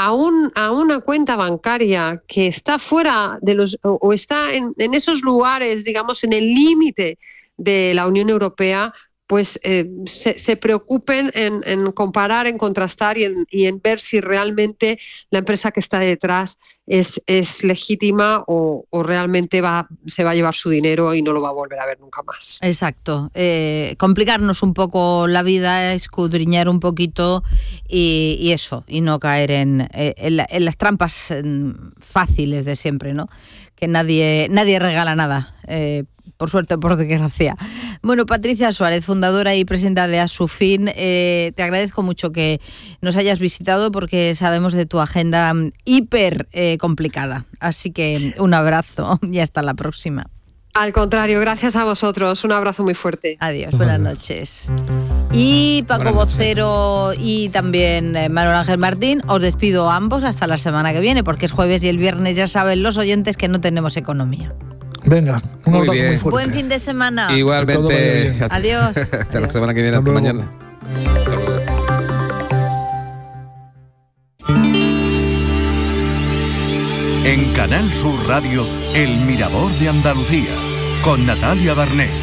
a una cuenta bancaria que está fuera de los o está en esos lugares, digamos, en el límite de la Unión Europea, pues se preocupen en comparar, en contrastar y en ver si realmente la empresa que está detrás es legítima o realmente se va a llevar su dinero y no lo va a volver a ver nunca más. Exacto. Complicarnos un poco la vida, escudriñar un poquito y eso, y no caer en las trampas fáciles de siempre, ¿no? Que nadie regala nada. Por suerte o por desgracia. Bueno, Patricia Suárez, fundadora y presidenta de Asufin, te agradezco mucho que nos hayas visitado porque sabemos de tu agenda hiper complicada. Así que un abrazo y hasta la próxima. Al contrario, gracias a vosotros. Un abrazo muy fuerte. Adiós, buenas noches. Y Paco Vocero y también Manuel Ángel Martín, os despido a ambos hasta la semana que viene, porque es jueves y el viernes ya saben los oyentes que no tenemos economía. Venga, un abrazo muy fuerte. Buen fin de semana. Igualmente. Adiós. Hasta la semana que viene, hasta mañana. En Canal Sur Radio, El Mirador de Andalucía, con Natalia Barnés.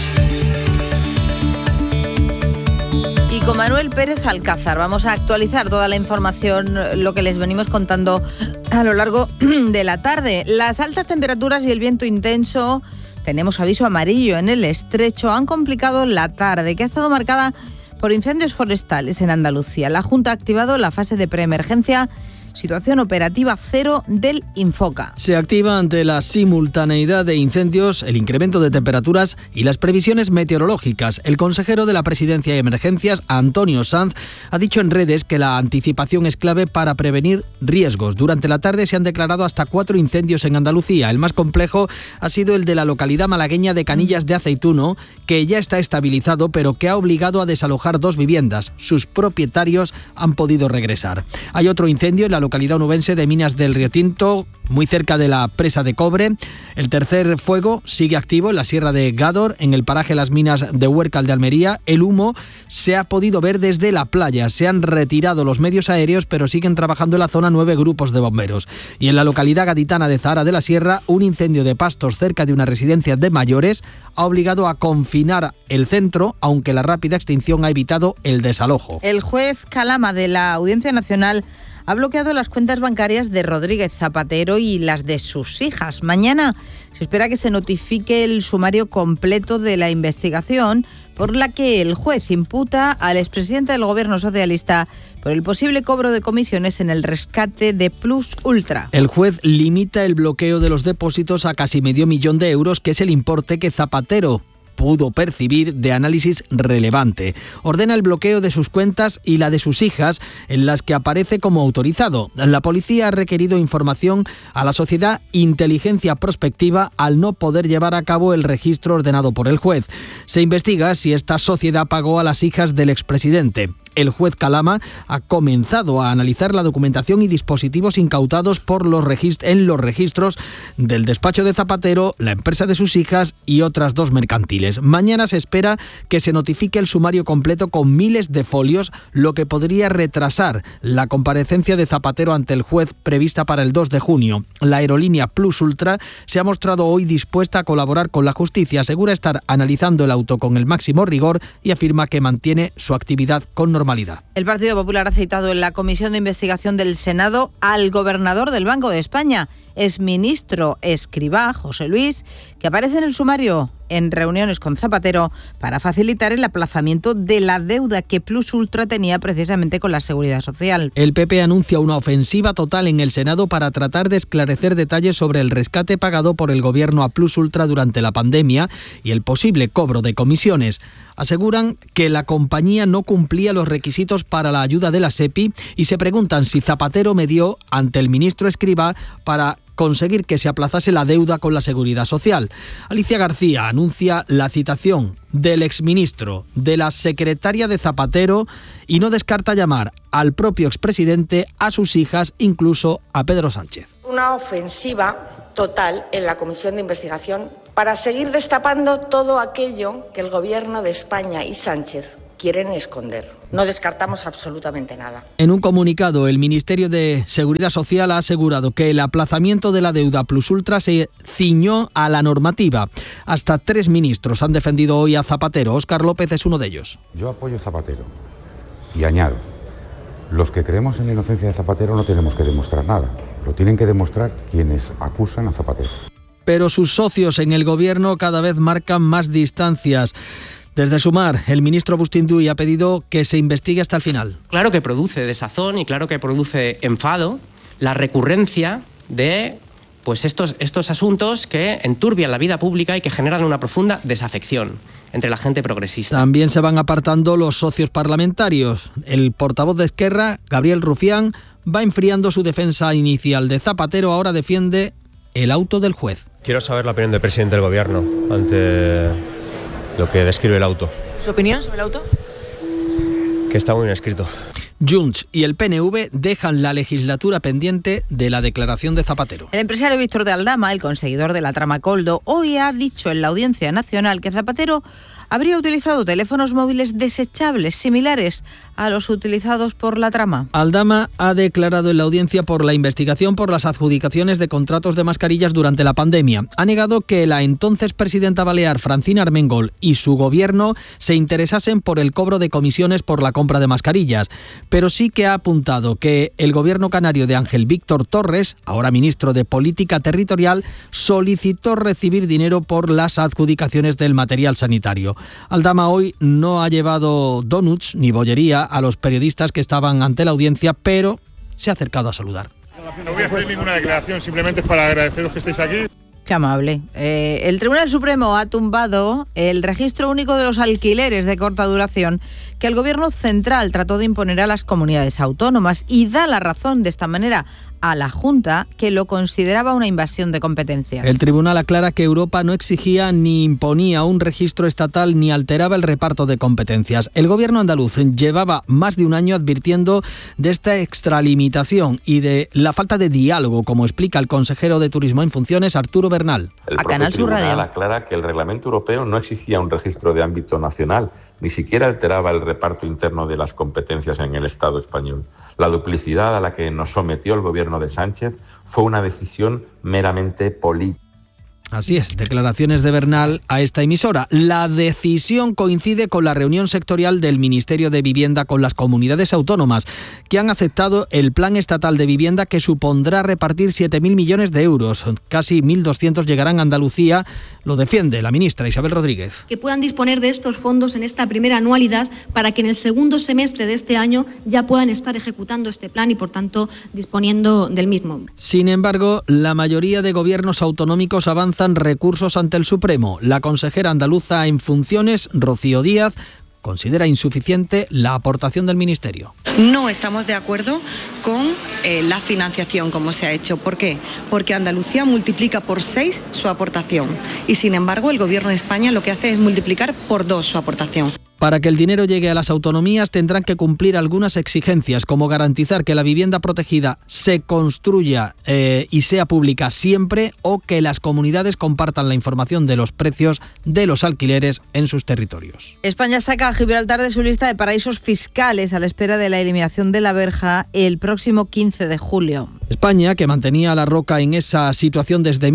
Y con Manuel Pérez Alcázar vamos a actualizar toda la información, lo que les venimos contando a lo largo de la tarde. Las altas temperaturas y el viento intenso, tenemos aviso amarillo en el estrecho, han complicado la tarde, que ha estado marcada por incendios forestales en Andalucía. La Junta ha activado la fase de preemergencia, situación operativa 0 del Infoca. Se activa ante la simultaneidad de incendios, el incremento de temperaturas y las previsiones meteorológicas. El consejero de la Presidencia de Emergencias, Antonio Sanz, ha dicho en redes que la anticipación es clave para prevenir riesgos. Durante la tarde se han declarado hasta 4 incendios en Andalucía. El más complejo ha sido el de la localidad malagueña de Canillas de Aceituno, que ya está estabilizado, pero que ha obligado a desalojar 2 viviendas. Sus propietarios han podido regresar. Hay otro incendio en la localidad onubense de Minas del Riotinto, muy cerca de la presa de cobre. El tercer fuego sigue activo en la Sierra de Gádor, en el paraje Las Minas de Huércal de Almería. El humo se ha podido ver desde la playa. Se han retirado los medios aéreos, pero siguen trabajando en la zona 9 grupos de bomberos. Y en la localidad gaditana de Zahara de la Sierra, un incendio de pastos cerca de una residencia de mayores ha obligado a confinar el centro, aunque la rápida extinción ha evitado el desalojo. El juez Calama de la Audiencia Nacional ha bloqueado las cuentas bancarias de Rodríguez Zapatero y las de sus hijas. Mañana se espera que se notifique el sumario completo de la investigación por la que el juez imputa al expresidente del Gobierno socialista por el posible cobro de comisiones en el rescate de Plus Ultra. El juez limita el bloqueo de los depósitos a casi $500.000 de euros, que es el importe que Zapatero pudo percibir de análisis relevante. Ordena el bloqueo de sus cuentas y la de sus hijas, en las que aparece como autorizado. La policía ha requerido información a la sociedad Inteligencia Prospectiva al no poder llevar a cabo el registro ordenado por el juez. Se investiga si esta sociedad pagó a las hijas del expresidente. El juez Calama ha comenzado a analizar la documentación y dispositivos incautados en los registros del despacho de Zapatero, la empresa de sus hijas y otras 2 mercantiles. Mañana se espera que se notifique el sumario completo con miles de folios, lo que podría retrasar la comparecencia de Zapatero ante el juez prevista para el 2 de junio. La aerolínea Plus Ultra se ha mostrado hoy dispuesta a colaborar con la justicia, asegura estar analizando el auto con el máximo rigor y afirma que mantiene su actividad con normalidad. El Partido Popular ha citado en la Comisión de Investigación del Senado al gobernador del Banco de España, exministro Escrivá, José Luis, que aparece en el sumario en reuniones con Zapatero para facilitar el aplazamiento de la deuda que Plus Ultra tenía precisamente con la Seguridad Social. El PP anuncia una ofensiva total en el Senado para tratar de esclarecer detalles sobre el rescate pagado por el gobierno a Plus Ultra durante la pandemia y el posible cobro de comisiones. Aseguran que la compañía no cumplía los requisitos para la ayuda de la SEPI y se preguntan si Zapatero medió ante el ministro Escrivá para conseguir que se aplazase la deuda con la Seguridad Social. Alicia García anuncia la citación del exministro, de la secretaria de Zapatero y no descarta llamar al propio expresidente, a sus hijas, incluso a Pedro Sánchez. Una ofensiva total en la Comisión de Investigación para seguir destapando todo aquello que el Gobierno de España y Sánchez quieren esconder. No descartamos absolutamente nada. En un comunicado, el Ministerio de Seguridad Social ha asegurado que el aplazamiento de la deuda plus ultra se ciñó a la normativa. Hasta 3 ministros han defendido hoy a Zapatero. Óscar López es uno de ellos. Yo apoyo a Zapatero y añado, los que creemos en la inocencia de Zapatero no tenemos que demostrar nada. Lo tienen que demostrar quienes acusan a Zapatero. Pero sus socios en el gobierno cada vez marcan más distancias. Desde Sumar, el ministro Bustinduy ha pedido que se investigue hasta el final. Claro que produce desazón y claro que produce enfado la recurrencia de estos asuntos que enturbian la vida pública y que generan una profunda desafección entre la gente progresista. También se van apartando los socios parlamentarios. El portavoz de Esquerra, Gabriel Rufián, va enfriando su defensa inicial de Zapatero, ahora defiende el auto del juez. Quiero saber la opinión del presidente del gobierno ante lo que describe el auto. ¿Su opinión sobre el auto? Que está muy bien escrito. Junts y el PNV dejan la legislatura pendiente de la declaración de Zapatero. El empresario Víctor de Aldama, el conseguidor de la trama Coldo, hoy ha dicho en la Audiencia Nacional que Zapatero habría utilizado teléfonos móviles desechables similares a los utilizados por la trama. Aldama ha declarado en la audiencia por la investigación por las adjudicaciones de contratos de mascarillas durante la pandemia. Ha negado que la entonces presidenta balear Francina Armengol y su gobierno se interesasen por el cobro de comisiones por la compra de mascarillas, pero sí que ha apuntado que el gobierno canario de Ángel Víctor Torres, ahora ministro de Política Territorial, solicitó recibir dinero por las adjudicaciones del material sanitario. Aldama hoy no ha llevado donuts ni bollería a los periodistas que estaban ante la audiencia, pero se ha acercado a saludar. No voy a hacer ninguna declaración, simplemente es para agradeceros que estéis aquí. Qué amable. El Tribunal Supremo ha tumbado el registro único de los alquileres de corta duración que el Gobierno central trató de imponer a las comunidades autónomas y da la razón de esta manera a la Junta, que lo consideraba una invasión de competencias. El tribunal aclara que Europa no exigía ni imponía un registro estatal ni alteraba el reparto de competencias. El gobierno andaluz llevaba más de un año advirtiendo de esta extralimitación y de la falta de diálogo, como explica el consejero de Turismo en funciones, Arturo Bernal. El propio tribunal aclara que el reglamento europeo no exigía un registro de ámbito nacional, ni siquiera alteraba el reparto interno de las competencias en el Estado español. La duplicidad a la que nos sometió el gobierno de Sánchez fue una decisión meramente política. Así es, declaraciones de Bernal a esta emisora. La decisión coincide con la reunión sectorial del Ministerio de Vivienda con las comunidades autónomas, que han aceptado el Plan Estatal de Vivienda que supondrá repartir 7.000 millones de euros. Casi 1.200 llegarán a Andalucía. Lo defiende la ministra Isabel Rodríguez. Que puedan disponer de estos fondos en esta primera anualidad para que en el segundo semestre de este año ya puedan estar ejecutando este plan y, por tanto, disponiendo del mismo. Sin embargo, la mayoría de gobiernos autonómicos avanzan recursos ante el Supremo. La consejera andaluza en funciones, Rocío Díaz, considera insuficiente la aportación del Ministerio. No estamos de acuerdo con la financiación como se ha hecho. ¿Por qué? Porque Andalucía multiplica por 6 su aportación y, sin embargo, el Gobierno de España lo que hace es multiplicar por 2 su aportación. Para que el dinero llegue a las autonomías tendrán que cumplir algunas exigencias, como garantizar que la vivienda protegida se construya y sea pública siempre, o que las comunidades compartan la información de los precios de los alquileres en sus territorios. España saca a Gibraltar de su lista de paraísos fiscales a la espera de la eliminación de la verja el próximo 15 de julio. España, que mantenía a la roca en esa situación desde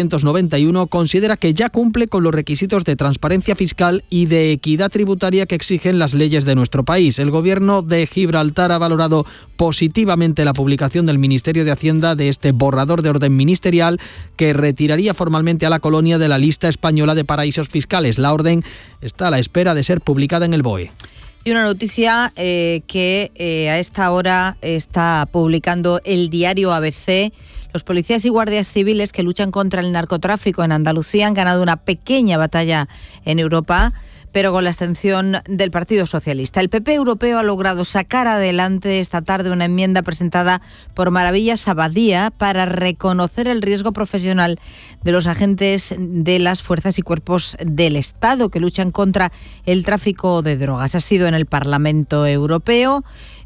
1991, considera que ya cumple con los requisitos de transparencia fiscal y de equidad tributaria que exigen las leyes de nuestro país. El gobierno de Gibraltar ha valorado positivamente la publicación del Ministerio de Hacienda de este borrador de orden ministerial que retiraría formalmente a la colonia de la lista española de paraísos fiscales. La orden está a la espera de ser publicada en el BOE. Y una noticia que a esta hora está publicando el diario ABC. Los policías y guardias civiles que luchan contra el narcotráfico en Andalucía han ganado una pequeña batalla en Europa, pero con la abstención del Partido Socialista. El PP europeo ha logrado sacar adelante esta tarde una enmienda presentada por Maravillas Abadía para reconocer el riesgo profesional de los agentes de las fuerzas y cuerpos del Estado que luchan contra el tráfico de drogas. Ha sido en el Parlamento Europeo.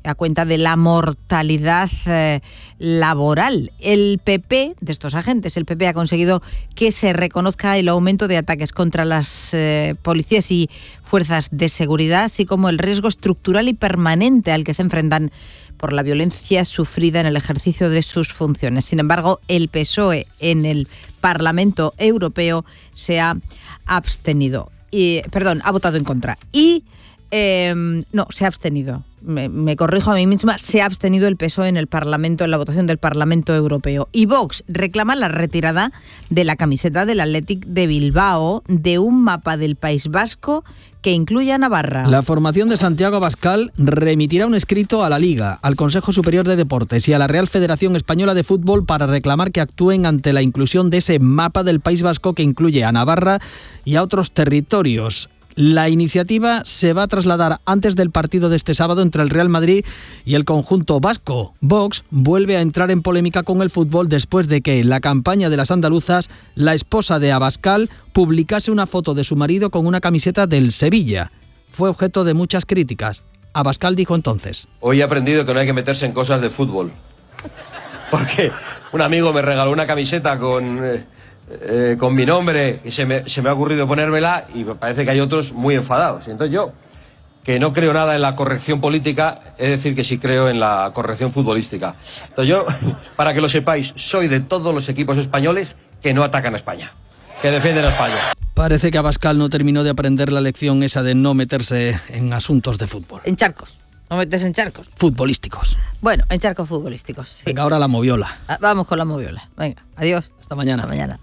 a cuenta de la mortalidad laboral. El PP, de estos agentes, el PP ha conseguido que se reconozca el aumento de ataques contra las policías y fuerzas de seguridad, así como el riesgo estructural y permanente al que se enfrentan por la violencia sufrida en el ejercicio de sus funciones. Sin embargo, el PSOE en el Parlamento Europeo se ha abstenido. Ha votado en contra. Se ha abstenido. Me corrijo a mí misma, se ha abstenido el PSOE en la votación del Parlamento Europeo. Y Vox reclama la retirada de la camiseta del Athletic de Bilbao de un mapa del País Vasco que incluya Navarra. La formación de Santiago Abascal remitirá un escrito a la Liga, al Consejo Superior de Deportes y a la Real Federación Española de Fútbol para reclamar que actúen ante la inclusión de ese mapa del País Vasco que incluye a Navarra y a otros territorios. La iniciativa se va a trasladar antes del partido de este sábado entre el Real Madrid y el conjunto vasco. Vox vuelve a entrar en polémica con el fútbol después de que en la campaña de las andaluzas la esposa de Abascal publicase una foto de su marido con una camiseta del Sevilla. Fue objeto de muchas críticas. Abascal dijo entonces: Hoy he aprendido que no hay que meterse en cosas de fútbol. Porque un amigo me regaló una camiseta con mi nombre y se me ha ocurrido ponérmela y me parece que hay otros muy enfadados. Entonces yo, que no creo nada en la corrección política, es decir que sí creo en la corrección futbolística. Entonces yo, para que lo sepáis, soy de todos los equipos españoles que no atacan a España, que defienden a España. Parece que Abascal no terminó de aprender la lección esa de no meterse en asuntos de fútbol. En charcos. No metes en charcos. Futbolísticos. Bueno, en charcos futbolísticos. Sí. Venga, ahora la moviola. Vamos con la moviola. Venga, adiós. Hasta mañana. Hasta mañana.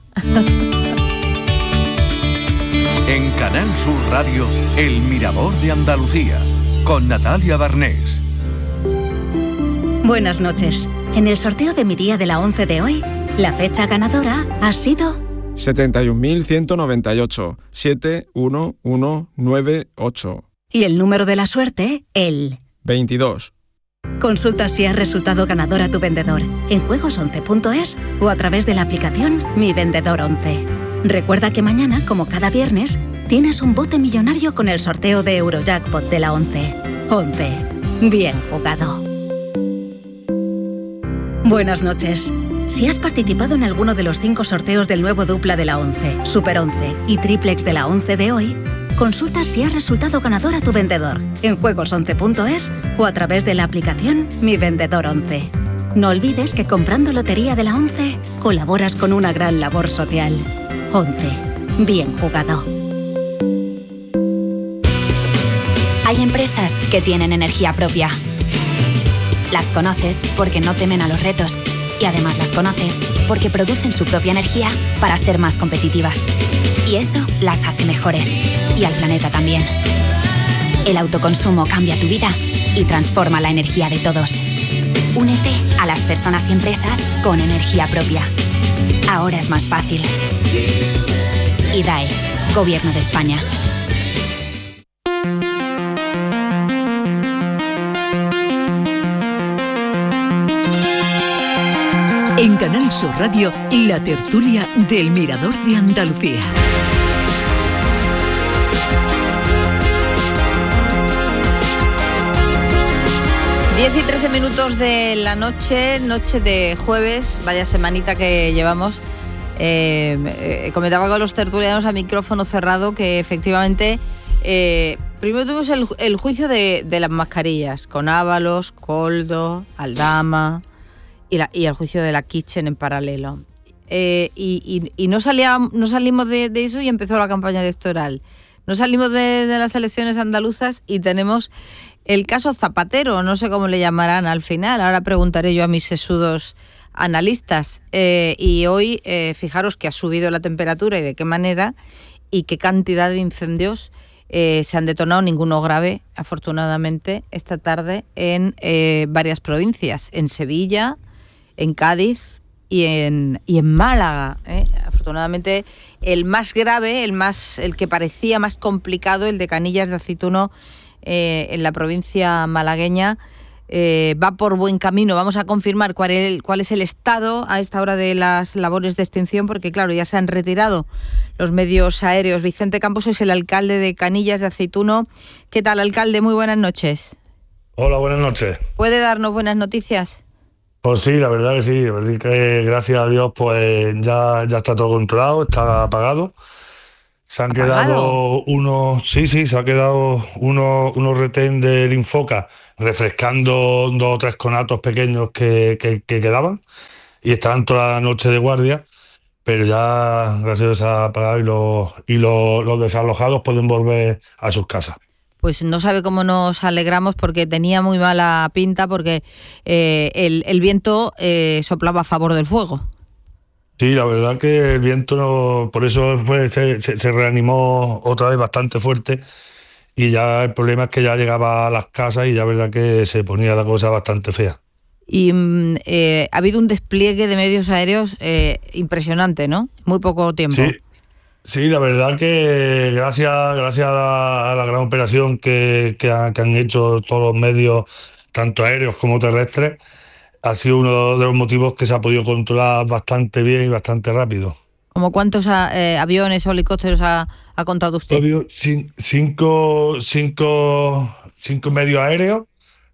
En Canal Sur Radio, El Mirador de Andalucía, con Natalia Barnés. Buenas noches. En el sorteo de mi día de la 11 de hoy, la fecha ganadora ha sido 71.198, 71198. Y el número de la suerte, el 22. Consulta si has resultado ganador a tu vendedor en juegos11.es o a través de la aplicación Mi Vendedor 11. Recuerda que mañana, como cada viernes, tienes un bote millonario con el sorteo de Eurojackpot de la 11. 11. Bien jugado. Buenas noches. Si has participado en alguno de los 5 sorteos del nuevo dupla de la 11, Super 11 y Triplex de la 11 de hoy, consulta si has resultado ganador a tu vendedor en juegos11.es o a través de la aplicación Mi Vendedor 11. No olvides que comprando Lotería de la 11 colaboras con una gran labor social. 11. Bien jugado. Hay empresas que tienen energía propia. Las conoces porque no temen a los retos y además las conoces porque producen su propia energía para ser más competitivas. Y eso las hace mejores. Y al planeta también. El autoconsumo cambia tu vida y transforma la energía de todos. Únete a las personas y empresas con energía propia. Ahora es más fácil. IDAE, Gobierno de España. En Canal Sur Radio, la tertulia del Mirador de Andalucía. Diez y 13 minutos de la noche de jueves, vaya semanita que llevamos. Comentaba con los tertulianos a micrófono cerrado que efectivamente primero tuvimos el juicio de las mascarillas con Ábalos, Koldo, Aldama y el juicio de la Kitchen en paralelo. Y no salimos de eso y empezó la campaña electoral. No salimos de las elecciones andaluzas y tenemos el caso Zapatero, no sé cómo le llamarán al final. Ahora preguntaré yo a mis sesudos analistas. Y hoy, fijaros que ha subido la temperatura y de qué manera y qué cantidad de incendios se han detonado, ninguno grave, afortunadamente, esta tarde en varias provincias, en Sevilla, en Cádiz y en Málaga. Afortunadamente, el más grave, el que parecía más complicado, el de Canillas de Aceituno, en la provincia malagueña, va por buen camino. Vamos a confirmar cuál es el estado a esta hora de las labores de extinción, porque claro, ya se han retirado los medios aéreos. Vicente Campos es el alcalde de Canillas de Aceituno. ¿Qué tal, alcalde? Muy buenas noches. Hola, buenas noches. ¿Puede darnos buenas noticias? Pues sí, la verdad que sí. La verdad que gracias a Dios pues ya está todo controlado, está apagado. Se han quedado unos retén del Infoca refrescando 2 o 3 conatos pequeños que quedaban y estaban toda la noche de guardia, pero ya gracias a Dios se ha apagado y los desalojados pueden volver a sus casas. Pues no sabe cómo nos alegramos, porque tenía muy mala pinta, porque el viento soplaba a favor del fuego. Sí, la verdad que el viento, por eso se reanimó otra vez bastante fuerte, y ya el problema es que ya llegaba a las casas y ya verdad que se ponía la cosa bastante fea. Y ha habido un despliegue de medios aéreos impresionante, ¿no? Muy poco tiempo. Sí, la verdad que gracias a la gran operación que han hecho todos los medios, tanto aéreos como terrestres, ha sido uno de los motivos que se ha podido controlar bastante bien y bastante rápido. ¿Cómo cuántos aviones o helicópteros ha contado usted? Obvio, 5 medios aéreos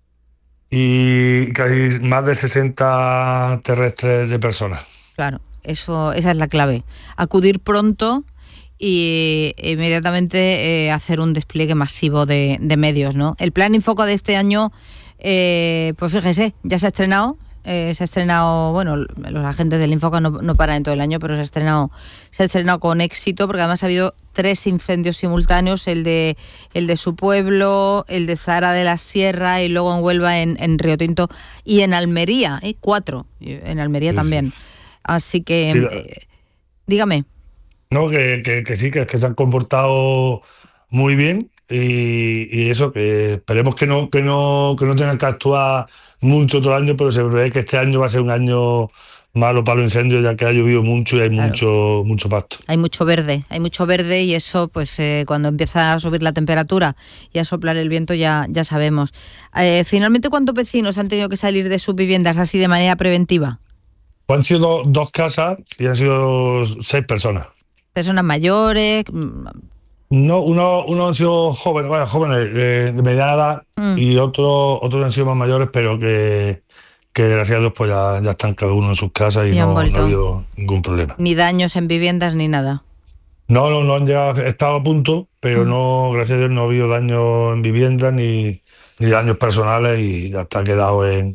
y casi más de 60 terrestres de personas. Claro, esa es la clave. Acudir pronto y inmediatamente hacer un despliegue masivo de medios, ¿no? El plan Infoca de este año, pues fíjese, ya se ha estrenado. Bueno, los agentes del Infoca no paran en todo el año, pero se ha estrenado con éxito, porque además ha habido 3 incendios simultáneos: el de su pueblo, el de Zahara de la Sierra, y luego en Huelva, en Río Tinto, y en Almería, 4, en Almería también. Así que, dígame. No, que sí, que se han comportado muy bien, y eso, que esperemos que no tengan que actuar mucho todo el año, pero se prevé que este año va a ser un año malo para los incendios, ya que ha llovido mucho y hay mucho pasto. Hay mucho verde, y eso, pues cuando empieza a subir la temperatura y a soplar el viento, ya sabemos. Finalmente, ¿cuántos vecinos han tenido que salir de sus viviendas así de manera preventiva? Pues han sido 2 casas y han sido 6 personas. ¿Personas mayores? No, uno han sido jóvenes de mediana edad, y otros han sido más mayores, pero que gracias a Dios pues ya están cada uno en sus casas y no ha habido ningún problema. Ni daños en viviendas ni nada. No han llegado, estado a punto, pero no, gracias a Dios no ha habido daños en viviendas ni daños personales, y ya está quedado en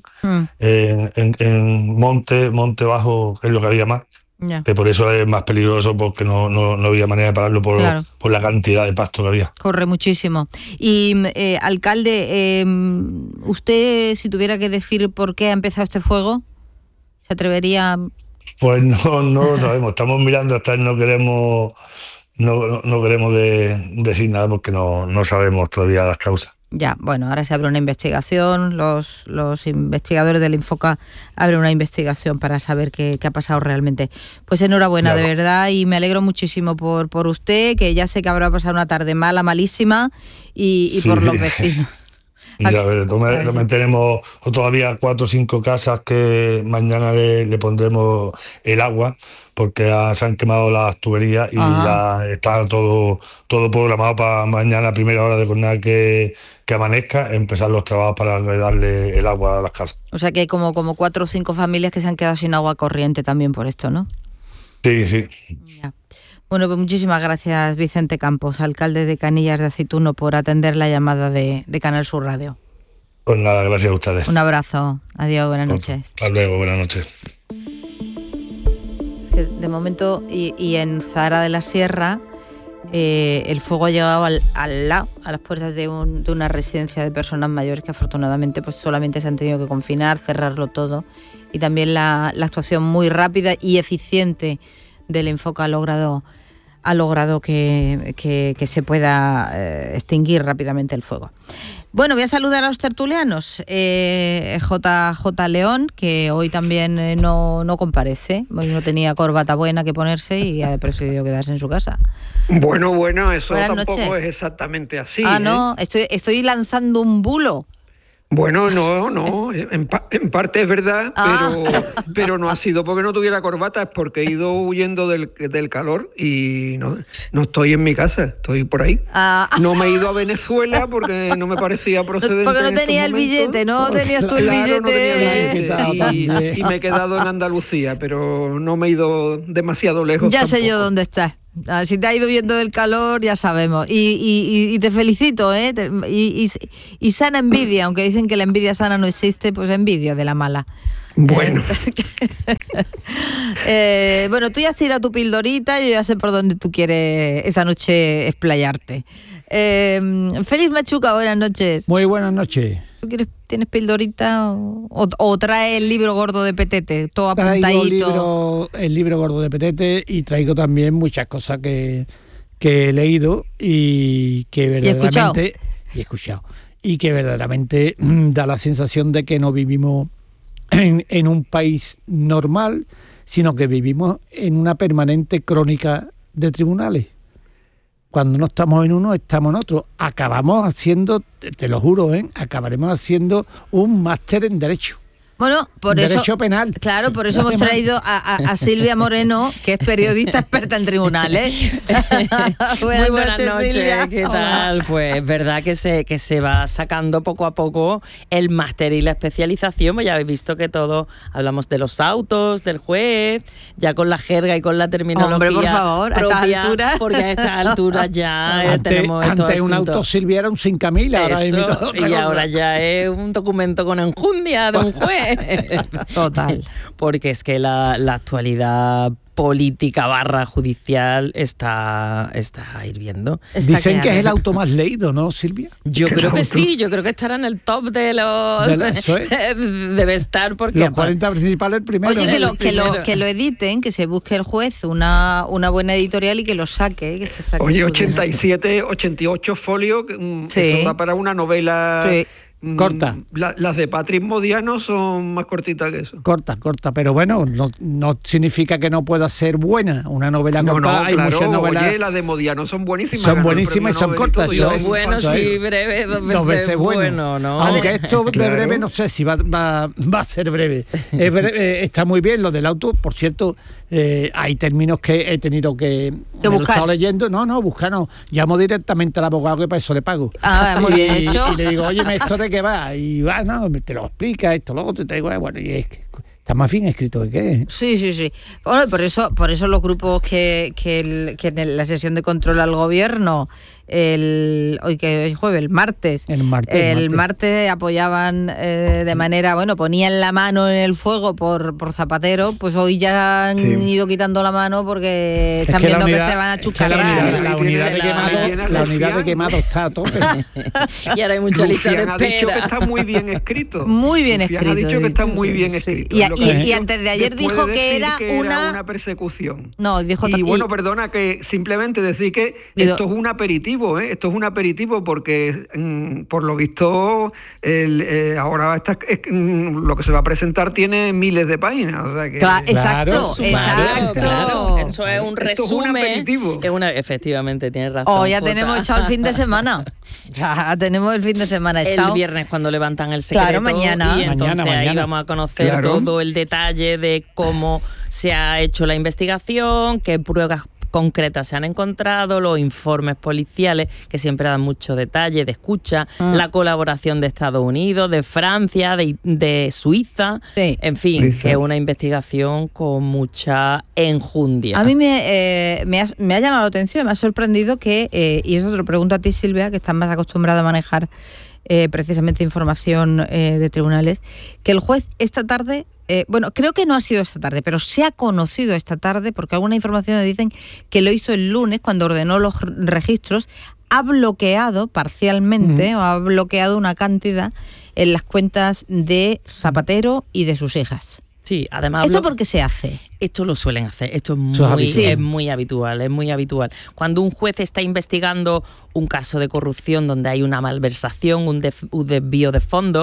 monte bajo, que es lo que había más. Ya. Que por eso es más peligroso, porque no había manera de pararlo por la cantidad de pasto que había. Corre muchísimo. Y, alcalde, usted, si tuviera que decir por qué ha empezado este fuego, ¿se atrevería? Pues no lo sabemos. Estamos mirando, hasta no queremos decir nada, porque no sabemos todavía las causas. Ya, bueno, ahora se abre una investigación, los investigadores del Infoca abren una investigación para saber qué ha pasado realmente. Pues enhorabuena, de verdad, y me alegro muchísimo por usted, que ya sé que habrá pasado una tarde malísima, y por los vecinos. Ya ves, también tenemos todavía 4 o 5 casas que mañana le pondremos el agua, porque se han quemado las tuberías y ya está todo programado para mañana, a primera hora de jornada que amanezca, empezar los trabajos para darle el agua a las casas. O sea que hay como 4 o 5 familias que se han quedado sin agua corriente también por esto, ¿no? Sí. Ya. Bueno, pues muchísimas gracias, Vicente Campos, alcalde de Canillas de Aceituno, por atender la llamada de Canal Sur Radio. Pues nada, gracias a ustedes. Un abrazo. Adiós, buenas noches. Hasta luego, buenas noches. De momento, y en Zahara de la Sierra, el fuego ha llegado al lado, a las puertas de una residencia de personas mayores, que afortunadamente pues solamente se han tenido que confinar, cerrarlo todo, y también la actuación muy rápida y eficiente del Infoca ha logrado que se pueda extinguir rápidamente el fuego. Bueno, voy a saludar a los tertulianos. JJ León, que hoy también no comparece, hoy no tenía corbata buena que ponerse y ha preferido quedarse en su casa. Bueno, eso Buenas tampoco noches. Es exactamente así. No, estoy lanzando un bulo. Bueno, no, en parte es verdad, pero no ha sido porque no tuviera corbata, es porque he ido huyendo del calor y no estoy en mi casa, estoy por ahí. No me he ido a Venezuela porque no me parecía procedente. Porque no tenía el billete, ¿no? Tenías tú el billete. No tenía el billete y me he quedado en Andalucía, pero no me he ido demasiado lejos. Ya tampoco. sé yo dónde estás. Si te ha ido huyendo del calor, ya sabemos. Y te felicito, ¿eh? Y sana envidia, aunque dicen que la envidia sana no existe, pues envidia de la mala. Bueno. Bueno, tú ya has tirado tu pildorita, yo ya sé por dónde tú quieres esa noche explayarte. Félix Machuca, buenas noches. Muy buenas noches. ¿Tú tienes pildorita o trae el libro gordo de Petete, todo apuntadito? Traigo el libro gordo de Petete y traigo también muchas cosas que he leído y que verdaderamente... Y he escuchado. Y que verdaderamente da la sensación de que no vivimos en un país normal, sino que vivimos en una permanente crónica de tribunales. Cuando no estamos en uno, estamos en otro. Acabamos haciendo, te lo juro, acabaremos haciendo un máster en Derecho. Bueno, por eso... Derecho penal. Claro, por eso hemos traído a Silvia Moreno, que es periodista experta en tribunales. Muy buenas noches, Silvia. ¿qué tal? Hola. Pues es verdad que se va sacando poco a poco el máster y la especialización. Pues ya habéis visto que todos hablamos de los autos, del juez, ya con la jerga y con la terminología. Hombre, por favor, propia, a estas alturas. porque a estas alturas ya tenemos estos antes un auto Silvia era un 5000, y ahora ya es un documento con enjundia de un juez. Total. Porque es que la actualidad política / judicial está hirviendo. Dicen que es el auto más leído, ¿no, Silvia? Yo creo que sí, yo creo que estará en el top de los... Debe estar porque... Los 40 principales el primero. Oye, que lo editen, que se busque el juez una buena editorial y que lo saque. Que se saque. Oye, 87, 88 folios, eso da para una novela... Sí. Corta. Las de Patrick Modiano son más cortitas que eso. Corta, pero bueno, no significa que no pueda ser buena. Una novela corta, no, hay claro, muchas novelas. Oye, las de Modiano son buenísimas. Son buenísimas y son cortas. Bueno, sí, breve, dos veces bueno, ¿no? Aunque esto de breve, no sé si va a ser breve. Está muy bien lo del auto, por cierto. Hay términos que he tenido que buscar. He estado leyendo. Buscar no. Llamo directamente al abogado, que para eso le pago. Muy bien hecho. Y le digo, oye, ¿esto de qué va? Y va, te lo explica, esto, luego te digo, bueno, y es que está más bien escrito que qué. Sí. Bueno, por eso los grupos que en la sesión de control al gobierno el martes apoyaban de manera, ponían la mano en el fuego por Zapatero, pues hoy ya han ido quitando la mano porque están viendo que se van a chuscarrar. La unidad de quemado está a tope. Y ahora hay mucha lista de espera. Ha dicho que está muy bien escrito. Muy bien escrito. Ha dicho que está muy bien escrito. Y antes de ayer dijo que era una persecución. No, dijo perdona, que simplemente decir que esto es un aperitivo. Esto es un aperitivo porque por lo visto ahora lo que se va a presentar tiene miles de páginas, o sea que... Exacto. Eso es un resumen. Efectivamente, tienes razón. Ya tenemos echado el fin de semana. Ya tenemos el fin de semana echado. El viernes cuando levantan el secreto. Claro, mañana. Y entonces ahí vamos a conocer todo el detalle de cómo se ha hecho la investigación, qué pruebas concretas se han encontrado, los informes policiales que siempre dan mucho detalle de escucha, la colaboración de Estados Unidos, de Francia, de Suiza, en fin, que es una investigación con mucha enjundia. A mí me ha llamado la atención, me ha sorprendido que, y eso se lo pregunto a ti, Silvia, que estás más acostumbrada a manejar precisamente información de tribunales, que el juez esta tarde, creo que no ha sido esta tarde, pero se ha conocido esta tarde, porque alguna información me dicen que lo hizo el lunes cuando ordenó los registros, ha bloqueado parcialmente o ha bloqueado una cantidad en las cuentas de Zapatero y de sus hijas. Sí, además... ¿Esto por qué se hace? Esto lo suelen hacer, esto es muy habitual. Cuando un juez está investigando un caso de corrupción donde hay una malversación, un desvío de fondos,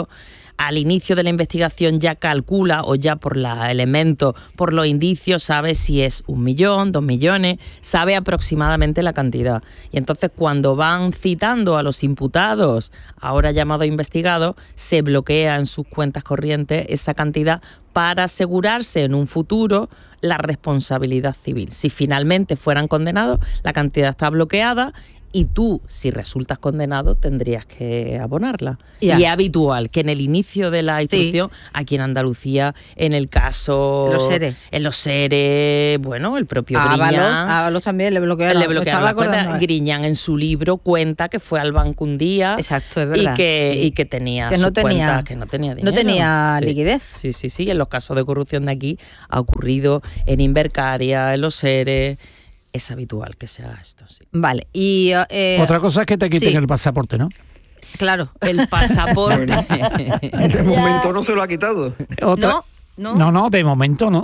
al inicio de la investigación ya calcula, o ya por los elementos, por los indicios, sabe si es 1 millón, 2 millones, sabe aproximadamente la cantidad. Y entonces cuando van citando a los imputados, ahora llamados investigados, se bloquea en sus cuentas corrientes esa cantidad para asegurarse en un futuro la responsabilidad civil. Si finalmente fueran condenados, la cantidad está bloqueada y tú, si resultas condenado, tendrías que abonarla. Y es habitual que en el inicio de la instrucción, aquí en Andalucía, en el caso... En los seres, bueno, el propio Griñán... Ábalos también le bloquearon la cuenta. Griñán en su libro cuenta que fue al banco un día. Exacto, es verdad. Y que tenía que no tenía dinero. No tenía liquidez. Sí. En los casos de corrupción de aquí ha ocurrido en Invercaria, en los seres... Es habitual que se haga esto, sí. Vale, y... Otra cosa es que te quiten el pasaporte, ¿no? Claro. El pasaporte. De momento no se lo ha quitado. No, de momento no.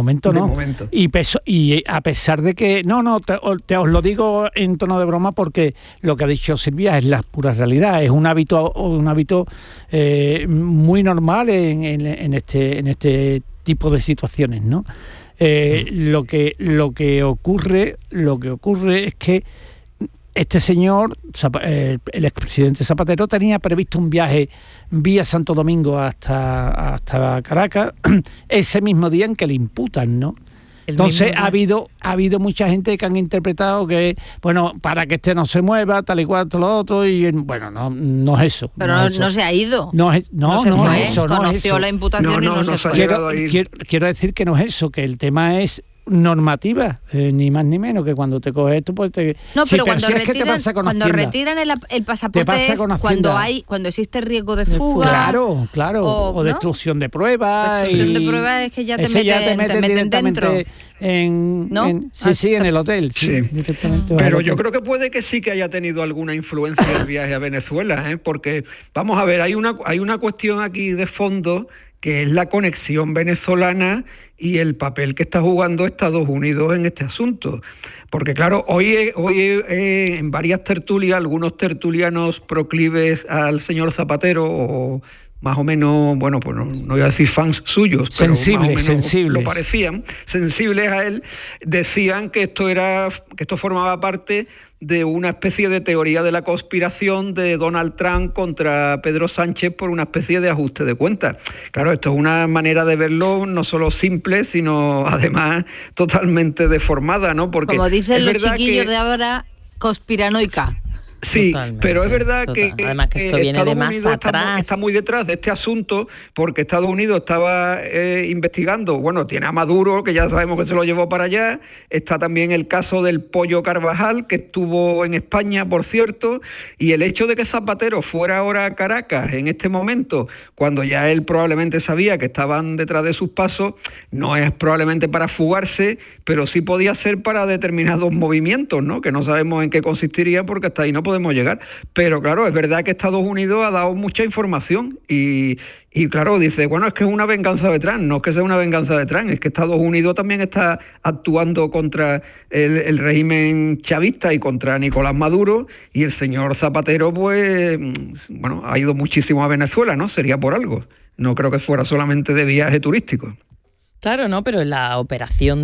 Y a pesar de que... os lo digo en tono de broma porque lo que ha dicho Silvia es la pura realidad. Es un hábito muy normal en este tipo de situaciones, ¿no? Lo que ocurre es que este señor, el expresidente Zapatero, tenía previsto un viaje vía Santo Domingo hasta Caracas ese mismo día en que le imputan, ¿no? Entonces ha habido mucha gente que han interpretado que, bueno, para que este no se mueva, tal y cual, todo lo otro, y bueno, no es eso. Pero no se ha ido. No es eso. Conoció la imputación y no se fue. Quiero decir que no es eso, que el tema es normativa, ni más ni menos, que cuando te coges esto, pues te... No, pero cuando retiran el pasaporte es cuando existe riesgo de fuga. Claro, o destrucción de pruebas. Destrucción de pruebas es que ya te meten dentro. En el hotel. Sí. Pero yo creo que puede que sí que haya tenido alguna influencia el viaje a Venezuela, porque, vamos a ver, hay una cuestión aquí de fondo, que es la conexión venezolana y el papel que está jugando Estados Unidos en este asunto. Porque claro, hoy en varias tertulias, algunos tertulianos proclives al señor Zapatero, o más o menos, bueno, pues no voy a decir fans suyos, pero más o menos lo parecían, sensibles a él, decían que esto formaba parte de una especie de teoría de la conspiración de Donald Trump contra Pedro Sánchez por una especie de ajuste de cuentas. Claro, esto es una manera de verlo no solo simple, sino además totalmente deformada, ¿no? Porque como dicen los chiquillos de ahora, conspiranoica. Sí, Totalmente, pero es verdad que además que esto viene Estados de más Unidos atrás. está muy detrás de este asunto, porque Estados Unidos estaba investigando, bueno, tiene a Maduro, que ya sabemos que se lo llevó para allá, está también el caso del Pollo Carvajal, que estuvo en España, por cierto, y el hecho de que Zapatero fuera ahora a Caracas en este momento, cuando ya él probablemente sabía que estaban detrás de sus pasos, no es probablemente para fugarse, pero sí podía ser para determinados movimientos, ¿no? Que no sabemos en qué consistirían, porque hasta ahí no podemos llegar. Pero claro, es verdad que Estados Unidos ha dado mucha información y claro, dice, bueno, es que es una venganza de Trump. No es que sea una venganza de Trump, es que Estados Unidos también está actuando contra el régimen chavista y contra Nicolás Maduro, y el señor Zapatero, pues, bueno, ha ido muchísimo a Venezuela, ¿no? Sería por algo. No creo que fuera solamente de viaje turístico. Claro, no, pero en la operación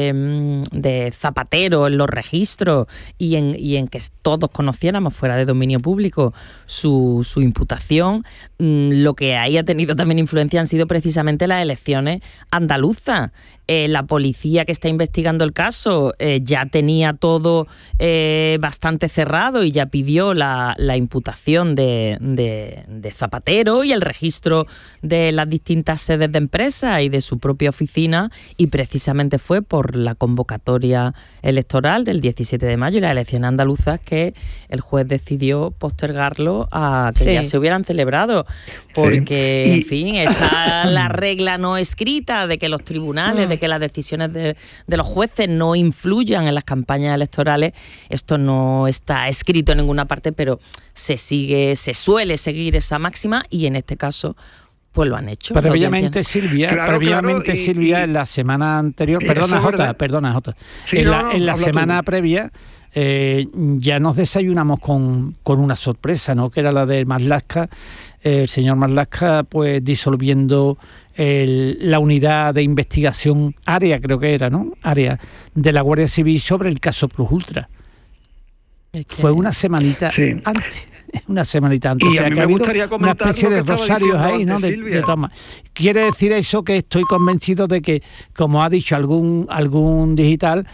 de Zapatero, en los registros y en que todos conociéramos fuera de dominio público su imputación, lo que haya tenido también influencia han sido precisamente las elecciones andaluzas. La policía que está investigando el caso ya tenía todo bastante cerrado y ya pidió la imputación de Zapatero y el registro de las distintas sedes de empresas y de su propia oficina, y precisamente fue por la convocatoria electoral del 17 de mayo y las elecciones andaluzas que el juez decidió postergarlo a que ya se hubieran celebrado, porque, en fin, está la regla no escrita de que los tribunales, de que las decisiones de los jueces no influyan en las campañas electorales. Esto no está escrito en ninguna parte, pero se suele seguir esa máxima, y en este caso pues lo han hecho. Previamente, Silvia, Silvia, en la semana anterior, perdona Jota, sí, en la semana previa ya nos desayunamos con una sorpresa, ¿no? Que era la de Marlaska, el señor Marlaska, pues disolviendo la unidad de investigación área, creo que era, ¿no? Área de la Guardia Civil sobre el caso Plus Ultra. Fue una semanita antes. Una semanita antes. Y a mí me gustaría comentar una especie de rosarios ahí, ¿no? De toma. Quiere decir eso que estoy convencido de que, como ha dicho algún digital,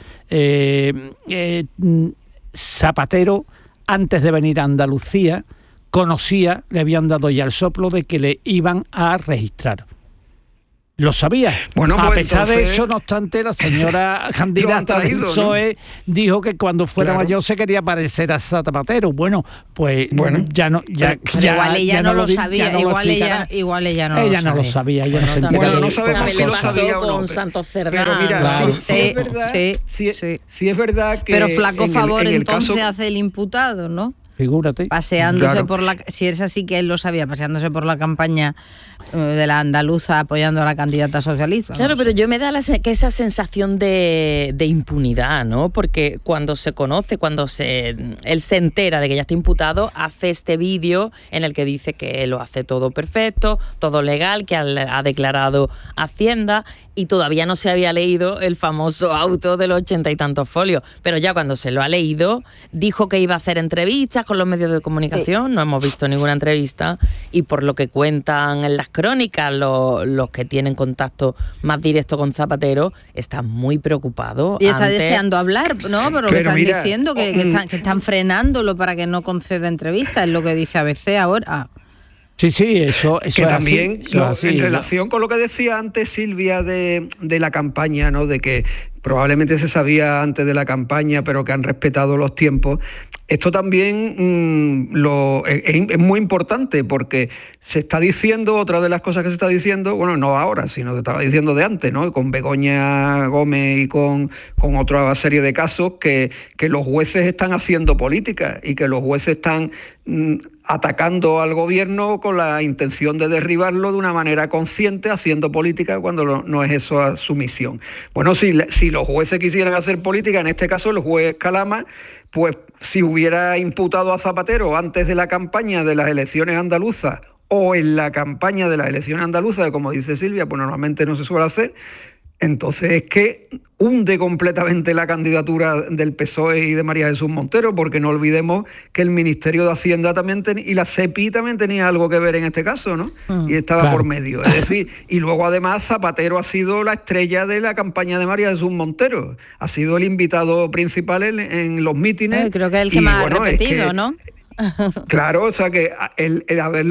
Zapatero, antes de venir a Andalucía, conocía, le habían dado ya el soplo de que le iban a registrar. Lo sabía. Bueno, pues a pesar de eso, no obstante, la señora candidata del PSOE, ¿no?, dijo que cuando fuera mayor se quería parecer a Zapatero. Bueno, pues ya no. Igual ella no lo sabía. Igual ella no lo sabía. Ella no lo sabía. Ella no se entera. Bueno, no sabemos si lo sabía o no. Con Santos Cerdán. Pero mira, sí es verdad que. Pero flaco favor entonces hace el imputado, ¿no? Figúrate. Paseándose por la... Si es así que él lo sabía, paseándose por la campaña de la andaluza apoyando a la candidata socialista. Claro, pero yo me da esa sensación de impunidad, ¿no? Porque cuando se conoce, él se entera de que ya está imputado, hace este vídeo en el que dice que lo hace todo perfecto, todo legal, que ha declarado Hacienda, y todavía no se había leído el famoso auto de los 80 y tantos folios. Pero ya cuando se lo ha leído, dijo que iba a hacer entrevistas con los medios de comunicación, no hemos visto ninguna entrevista, y por lo que cuentan en las crónicas los que tienen contacto más directo con Zapatero, están muy preocupados. Y está deseando hablar, ¿no? Pero lo que están diciendo, que están frenándolo para que no conceda entrevistas, es lo que dice ABC ahora. Sí, eso que también así, así, en relación con lo que decía antes Silvia de la campaña, ¿no? De que probablemente se sabía antes de la campaña, pero que han respetado los tiempos. Esto también es muy importante, porque se está diciendo, otra de las cosas que se está diciendo, bueno, no ahora, sino que estaba diciendo de antes, ¿no? Con Begoña Gómez y con otra serie de casos, que los jueces están haciendo política y que los jueces están atacando al gobierno con la intención de derribarlo de una manera consciente, haciendo política cuando no es eso su misión. Bueno, si los jueces quisieran hacer política, en este caso el juez Calama, pues si hubiera imputado a Zapatero antes de la campaña de las elecciones andaluzas o en la campaña de las elecciones andaluzas, como dice Silvia, pues normalmente no se suele hacer, entonces es que hunde completamente la candidatura del PSOE y de María Jesús Montero, porque no olvidemos que el Ministerio de Hacienda también y la SEPI también tenía algo que ver en este caso, ¿no? Y estaba por medio. Es decir, y luego además Zapatero ha sido la estrella de la campaña de María Jesús Montero. Ha sido el invitado principal en los mítines. Creo que es el que más ha repetido, ¿no? Claro, o sea que el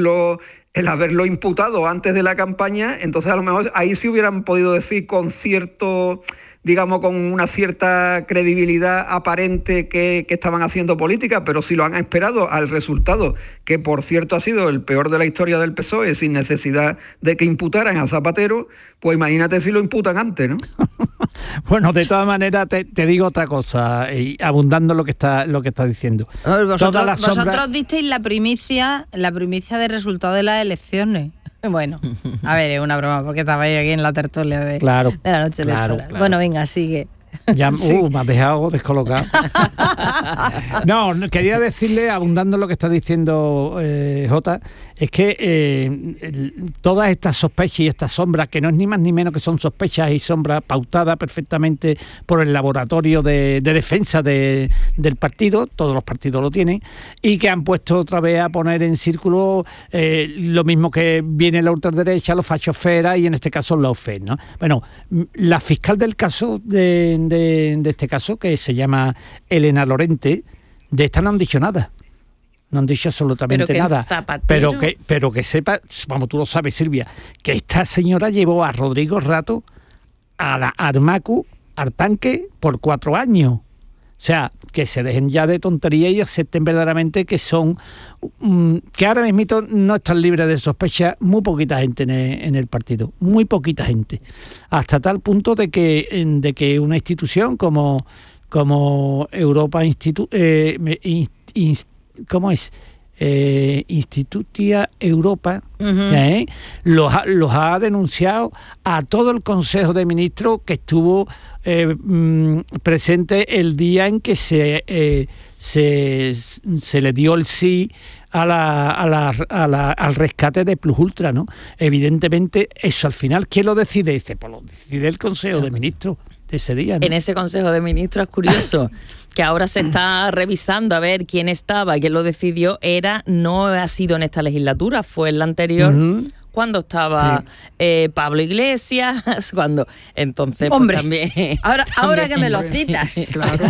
haberlo imputado antes de la campaña, entonces a lo mejor ahí sí hubieran podido decir con cierto, digamos, con una cierta credibilidad aparente que estaban haciendo política, pero si lo han esperado al resultado, que por cierto ha sido el peor de la historia del PSOE, sin necesidad de que imputaran a Zapatero, pues imagínate si lo imputan antes, ¿no? Bueno, de todas maneras te digo otra cosa, y abundando lo que está diciendo. Vosotros disteis la primicia de resultado de las elecciones. Bueno, a ver, es una broma, porque estabais aquí en la tertulia de la noche electoral. Claro. Bueno, venga, sigue. Ya, me has dejado descolocado. No, quería decirle, abundando en lo que está diciendo Jota, es que todas estas sospechas y estas sombras, que no es ni más ni menos que son sospechas y sombras pautadas perfectamente por el laboratorio de defensa del partido, todos los partidos lo tienen, y que han puesto otra vez a poner en círculo lo mismo que viene la ultraderecha, los fachosferas y en este caso la OFED, ¿no? Bueno, la fiscal del caso de este caso, que se llama Elena Lorente, de esta no han dicho nada. No han dicho absolutamente nada. Pero que sepa, vamos, tú lo sabes, Silvia, que esta señora llevó a Rodrigo Rato a la Armacu, al tanque, por 4 años. O sea, que se dejen ya de tontería y acepten verdaderamente que son, que ahora mismo no están libres de sospecha muy poquita gente en el partido, muy poquita gente, hasta tal punto de que una institución como Europa ¿cómo es? Institutia Europa, los ha denunciado a todo el Consejo de Ministros que estuvo presente el día en que se le dio el sí al rescate de Plus Ultra, ¿no? Evidentemente, eso al final, ¿quién lo decide? Dice, pues lo decide el Consejo de Ministros de ese día, ¿no? En ese Consejo de Ministros es curioso que ahora se está revisando a ver quién estaba, quién lo decidió. No ha sido en esta legislatura, fue en la anterior. Cuando estaba Pablo Iglesias, entonces hombre, pues también. Ahora que me lo citas. Claro.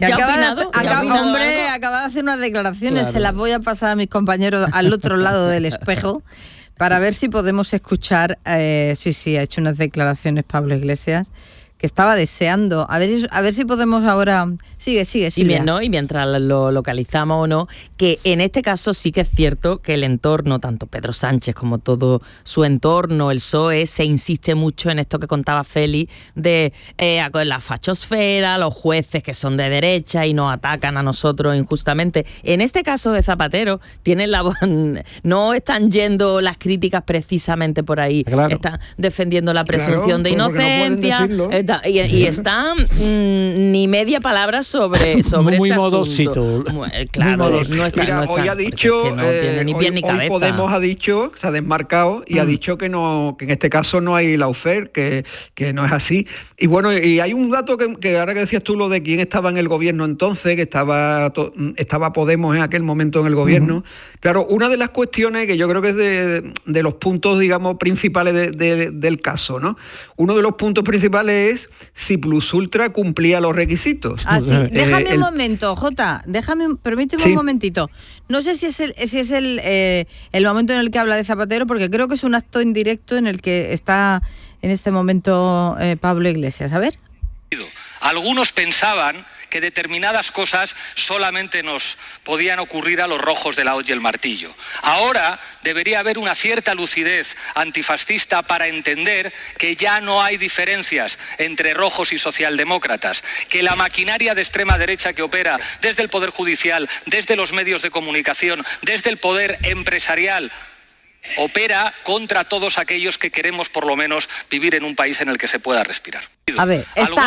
Acaba de hacer unas declaraciones, se las voy a pasar a mis compañeros al otro lado del espejo para ver si podemos escuchar. Sí, ha hecho unas declaraciones Pablo Iglesias que estaba deseando. A ver si podemos ahora. Sigue, Silvia. Y mientras lo localizamos o no, que en este caso sí que es cierto que el entorno, tanto Pedro Sánchez como todo su entorno, el PSOE, se insiste mucho en esto que contaba Félix de la fachosfera, los jueces que son de derecha y nos atacan a nosotros injustamente. En este caso de Zapatero, no están yendo las críticas precisamente por ahí. Claro. Están defendiendo la presunción de inocencia. Y están ni media palabra sobre muy ese modosito. Claro, no está, hoy ha dicho, es que no tiene ni pie ni cabeza. Hoy Podemos ha dicho, se ha desmarcado y ha dicho que en este caso no hay lawfare, que no es así. Y bueno, y hay un dato que ahora que decías tú lo de quién estaba en el gobierno entonces, que estaba Podemos en aquel momento en el gobierno. Claro, una de las cuestiones que yo creo que es de los puntos, digamos, principales del caso, ¿no? Uno de los puntos principales es si Plus Ultra cumplía los requisitos. Déjame un momento, Jota, permíteme un momentito. No sé si es el momento en el que habla de Zapatero, porque creo que es un acto indirecto en el que está en este momento Pablo Iglesias. A ver. Algunos pensaban que determinadas cosas solamente nos podían ocurrir a los rojos de la hoz y el martillo. Ahora debería haber una cierta lucidez antifascista para entender que ya no hay diferencias entre rojos y socialdemócratas, que la maquinaria de extrema derecha que opera desde el Poder Judicial, desde los medios de comunicación, desde el poder empresarial, opera contra todos aquellos que queremos por lo menos vivir en un país en el que se pueda respirar. A ver,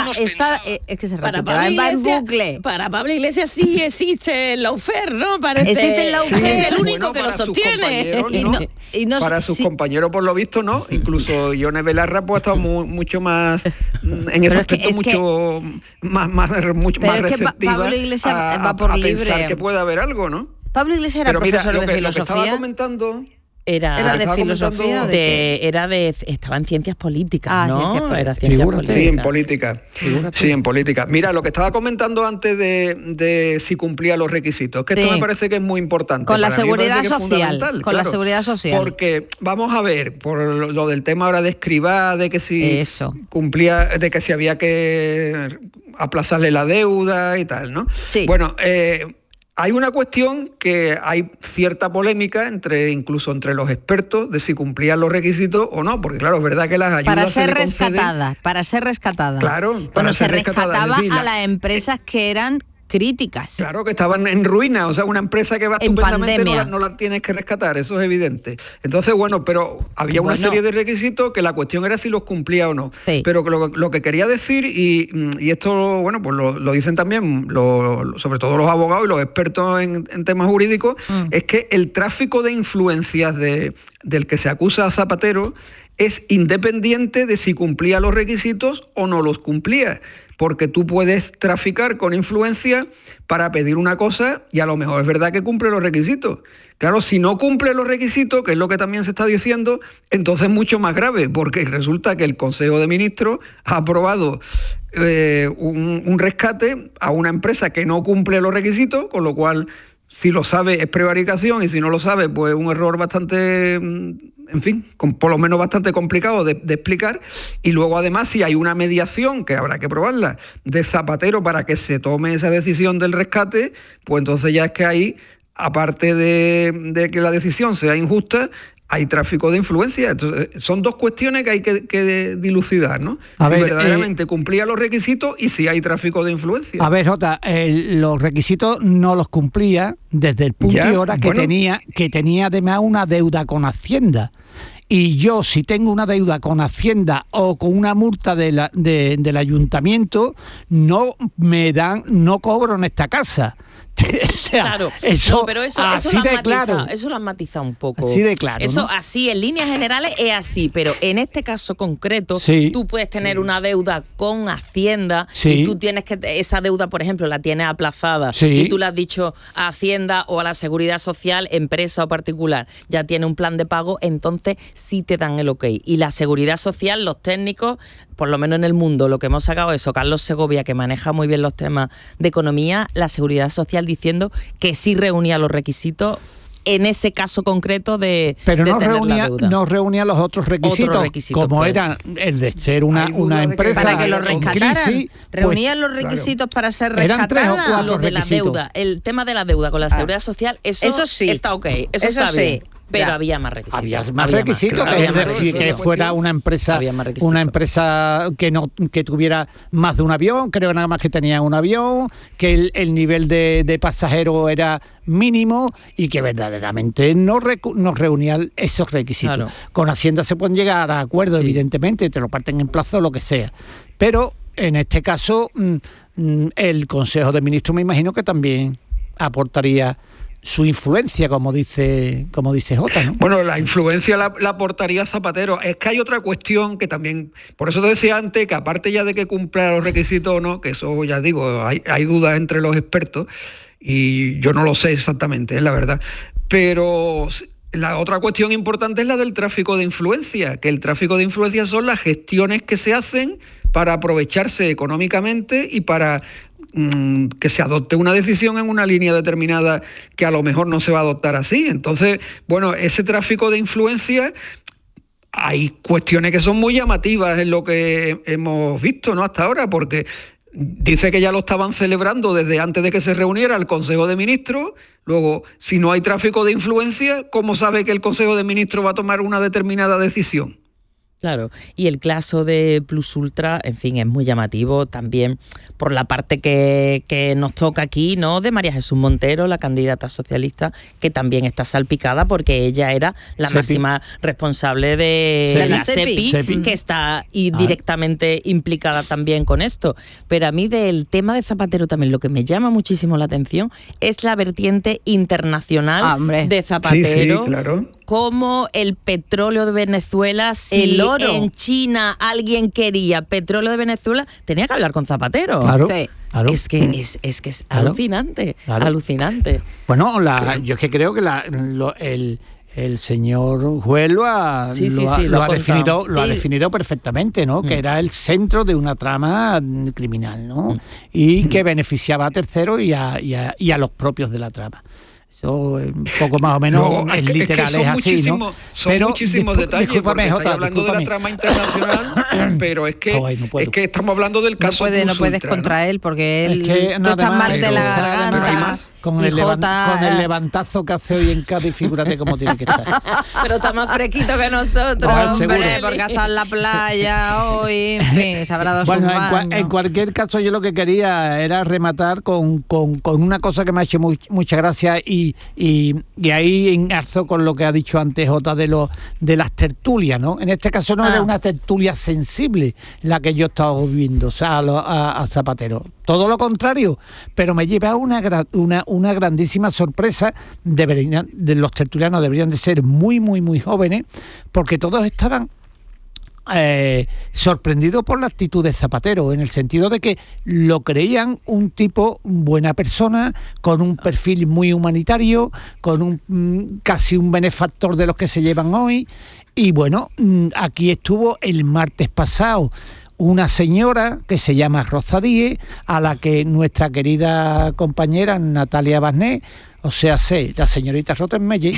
es que se repite, va en bucle. Para Pablo Iglesias sí existe el lawfare, ¿no? Existe el lawfare, es el único que lo sostiene. Para sus compañeros, por lo visto, no. Incluso Yone Belarra pues, ha estado mucho más, en ese aspecto, mucho más receptiva. Pablo Iglesias va por libre. Pensar que puede haber algo, ¿no? Pablo Iglesias era profesor de filosofía. Lo que estaba comentando... ¿Era de filosofía? Estaba en ciencias políticas, ¿no? Era ciencias políticas. Sí, en política. Sí, en política. Mira, lo que estaba comentando antes de si cumplía los requisitos, que esto me parece que es muy importante. Con la seguridad social. Con la seguridad social. Porque, vamos a ver, por lo del tema ahora de Escrivá, de que si cumplía, de que si había que aplazarle la deuda y tal, ¿no? Sí. Bueno, hay una cuestión que hay cierta polémica incluso entre los expertos de si cumplían los requisitos o no, porque claro, es verdad que las ayudas para ser rescatada. Claro, se rescataba a las empresas que eran críticas. Claro, que estaban en ruina, o sea, una empresa que va estupendamente no la tienes que rescatar, eso es evidente. Entonces, bueno, pero había una serie de requisitos que la cuestión era si los cumplía o no. Sí. Pero lo que quería decir, y esto, bueno, pues lo dicen también, sobre todo los abogados y los expertos en temas jurídicos, es que el tráfico de influencias del que se acusa a Zapatero es independiente de si cumplía los requisitos o no los cumplía. Porque tú puedes traficar con influencia para pedir una cosa y a lo mejor es verdad que cumple los requisitos. Claro, si no cumple los requisitos, que es lo que también se está diciendo, entonces es mucho más grave, porque resulta que el Consejo de Ministros ha aprobado un rescate a una empresa que no cumple los requisitos, con lo cual, si lo sabe, es prevaricación, y si no lo sabe, pues un error bastante... en fin, por lo menos bastante complicado de explicar. Y luego, además, si hay una mediación, que habrá que probarla, de Zapatero para que se tome esa decisión del rescate, pues entonces ya es que ahí, aparte de que la decisión sea injusta, hay tráfico de influencia. Entonces, son dos cuestiones que hay que dilucidar, ¿no? A si ver, verdaderamente cumplía los requisitos y si hay tráfico de influencia. A ver, Jota, los requisitos no los cumplía desde el punto y hora que tenía además una deuda con Hacienda. Y yo, si tengo una deuda con Hacienda o con una multa del ayuntamiento, no cobro en esta casa. O sea, claro, eso, no, pero eso lo han matizado un poco. Así de claro. Eso ¿no? así, en líneas generales es así, pero en este caso concreto, tú puedes tener una deuda con Hacienda y tú tienes que, esa deuda, por ejemplo, la tienes aplazada y tú le has dicho a Hacienda o a la Seguridad Social, empresa o particular, ya tiene un plan de pago, entonces sí te dan el ok. Y la Seguridad Social, los técnicos, por lo menos en el mundo, lo que hemos sacado eso, Carlos Segovia, que maneja muy bien los temas de economía, la Seguridad Social diciendo que sí reunía los requisitos en ese caso concreto de pero no tener reunía, la deuda. No reunía los otros requisitos como pues. Era el de ser una empresa para que lo rescataran. Crisis, reunían los requisitos para ser rescatada. Eran 3 o 4 lo de requisitos. la deuda, el tema de la deuda con la Seguridad Social, eso sí está ok, eso está bien. Pero había más requisitos. Había más requisitos, que fuera una empresa que tuviera más de un avión, creo nada más que tenía un avión, que el nivel de pasajeros era mínimo y que verdaderamente no reunía esos requisitos. Claro. Con Hacienda se pueden llegar a acuerdos, evidentemente, te lo parten en plazo o lo que sea. Pero en este caso, el Consejo de Ministros me imagino que también aportaría su influencia, como dice Jota, ¿no? Bueno, la influencia la aportaría Zapatero. Es que hay otra cuestión que también, por eso te decía antes, que aparte ya de que cumpla los requisitos o no, que eso ya digo, hay dudas entre los expertos, y yo no lo sé exactamente, es la verdad. Pero la otra cuestión importante es la del tráfico de influencia, que el tráfico de influencia son las gestiones que se hacen para aprovecharse económicamente y para que se adopte una decisión en una línea determinada que a lo mejor no se va a adoptar así. Entonces, bueno, ese tráfico de influencia, hay cuestiones que son muy llamativas en lo que hemos visto, ¿no? Hasta ahora, porque dice que ya lo estaban celebrando desde antes de que se reuniera el Consejo de Ministros. Luego, si no hay tráfico de influencia, ¿cómo sabe que el Consejo de Ministros va a tomar una determinada decisión? Claro, y el caso de Plus Ultra, en fin, es muy llamativo también por la parte que nos toca aquí, ¿no? De María Jesús Montero, la candidata socialista, que también está salpicada porque ella era la máxima responsable de la SEPI, que está directamente implicada también con esto. Pero a mí del tema de Zapatero también lo que me llama muchísimo la atención es la vertiente internacional de Zapatero. Sí, claro. Como el petróleo de Venezuela, si en China alguien quería petróleo de Venezuela, tenía que hablar con Zapatero. Claro. Es que es alucinante, alucinante. Bueno, yo es que creo que el señor juez lo ha definido perfectamente, ¿no? Que era el centro de una trama criminal, ¿no? Y que beneficiaba a terceros y a los propios de la trama. Eso un poco más o menos es literal, es así, ¿no? Son muchísimos detalles, porque estoy hablando de la trama internacional, pero es que estamos hablando del caso no puedes contra él, porque él tú estás mal de la garganta. Con el levantazo que hace hoy en Cádiz, figúrate cómo tiene que estar. Pero está más fresquito que nosotros, hombre, porque está en la playa hoy, en fin, se habrá dado bueno, en cualquier caso, yo lo que quería era rematar con una cosa que me ha hecho mucha gracia y ahí engarzo con lo que ha dicho antes Jota de las tertulias, ¿no? En este caso no era una tertulia sensible la que yo estaba viviendo, o sea, a Zapatero. Todo lo contrario, pero me lleva una grandísima sorpresa. De los tertulianos deberían de ser muy, muy, muy jóvenes, porque todos estaban sorprendidos por la actitud de Zapatero, en el sentido de que lo creían un tipo, buena persona, con un perfil muy humanitario, con casi un benefactor de los que se llevan hoy. Y bueno, aquí estuvo el martes pasado una señora que se llama Rosa Díez, a la que nuestra querida compañera Natalia Barnet, o sea, la señorita Rottenmeier,